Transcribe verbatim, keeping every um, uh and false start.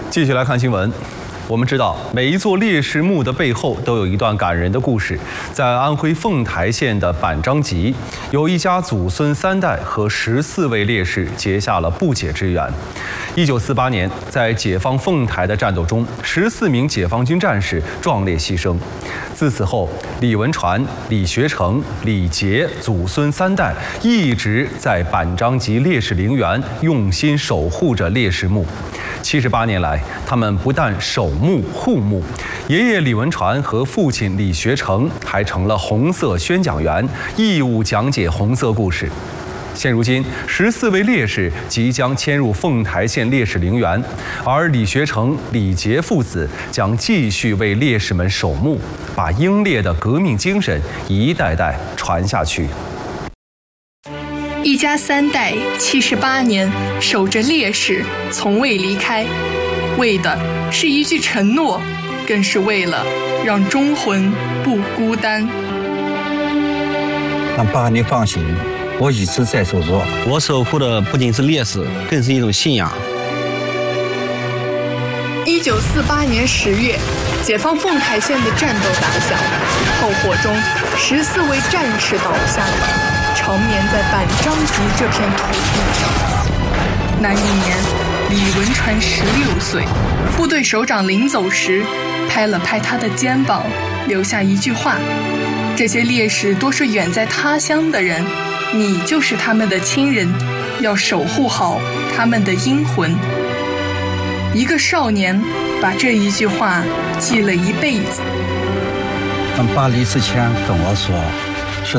继续来看新闻。我们知道，每一座烈士墓的背后都有一段感人的故事。在安徽凤台县的板张集，有一家祖孙三代和十四位烈士结下了不解之缘。一九四八年，在解放凤台的战斗中，十四名解放军战士壮烈牺牲。自此后，李文传、李学成、李杰祖孙三代一直在板张集烈士陵园用心守护着烈士墓。七十八年来，他们不但守墓护墓，爷爷李文传和父亲李学成还成了红色宣讲员，义务讲解红色故事。现如今，十四位烈士即将迁入凤台县烈士陵园，而李学成、李杰父子将继续为烈士们守墓，把英烈的革命精神一代代传下去。 一家三代七十八年守着烈士，从未离开，为的是一句承诺，更是为了让忠魂不孤单。 让爸你放心，我一直在守着。 我守护的不仅是烈士，更是一种信仰。 一九四八年十月，解放凤台县的战斗打响，炮火中十四位战士倒下了，长眠在板张集这片土地上。那一年，李文传十六岁，部队首长临走时，拍了拍他的肩膀，留下一句话：这些烈士多是远在他乡的人，你就是他们的亲人，要守护好他们的英魂。一个少年把这一句话记了一辈子。 当爸离世前跟我说，